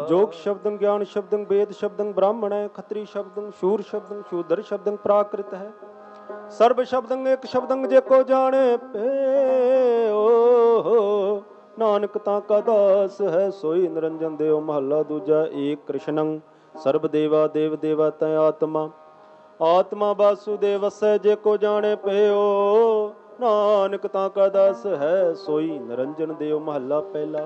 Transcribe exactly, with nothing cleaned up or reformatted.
जोग शब्दं ज्ञान शब्दं वेद शब्दं ब्राह्मण है, खत्री शब्दं शूर शब्दं शूद्र शब्दं प्राकृत है, सर्व शब्दं एक शब्दं जेको जाने पे ओ नानक ताका दास है सोई निरंजन देव। महला दूजा। एक कृष्णं सर्व देवा देव देवा तय आत्मा, आत्मा वासुदेव वसै जेको जाने पयो नानक ताका दास है सोई निरंजन देव। महला पहला।